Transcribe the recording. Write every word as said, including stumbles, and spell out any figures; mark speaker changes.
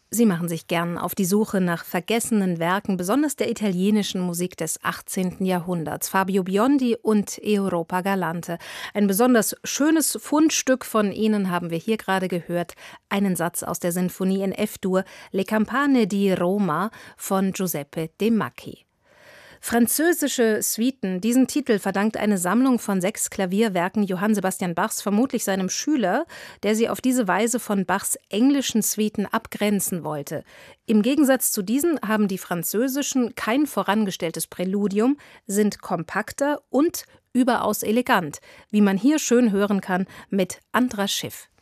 Speaker 1: Sie machen sich gern auf die Suche nach vergessenen Werken, besonders der italienischen Musik des achtzehnten Jahrhunderts. Fabio Biondi und Europa Galante. Ein besonders schönes Fundstück von ihnen haben wir hier gerade gehört. Einen Satz aus der Sinfonie in F-Dur, Le Campane di Roma von Giuseppe De Macchi. Französische Suiten, diesen Titel verdankt eine Sammlung von sechs Klavierwerken Johann Sebastian Bachs vermutlich seinem Schüler, der sie auf diese Weise von Bachs englischen Suiten abgrenzen wollte. Im Gegensatz zu diesen haben die französischen kein vorangestelltes Präludium, sind kompakter und überaus elegant, wie man hier schön hören kann mit Andras Schiff.